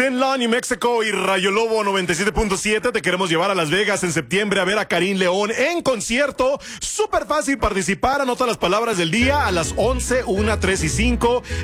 en La New Mexico y Rayo Lobo 97.7. Te queremos llevar a Las Vegas en septiembre a ver a Karim León en concierto. Súper fácil participar. Anota las palabras del día a las 11, 1, 3 y 5.